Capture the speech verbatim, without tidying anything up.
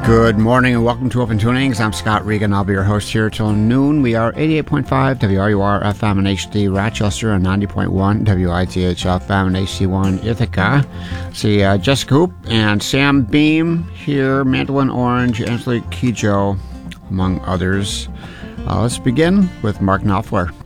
Good morning and welcome to Open Tunings. I'm Scott Regan. I'll be your host here till noon. We are eighty-eight point five W R U R F M and H D Rochester and ninety point one W I T H F M and H C one Ithaca. See uh, Jessica Hoop and Sam Beam here, Mandolin Orange, Angelique Kidjo, among others. Uh, let's begin with Mark Knopfler.